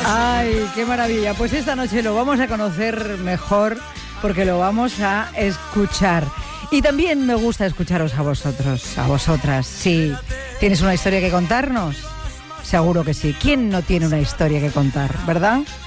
Ay, qué maravilla. Pues esta noche lo vamos a conocer mejor porque lo vamos a escuchar. Y también me gusta escucharos a vosotros, a vosotras. Sí, ¿tienes una historia que contarnos? Seguro que sí. ¿Quién no tiene una historia que contar, verdad?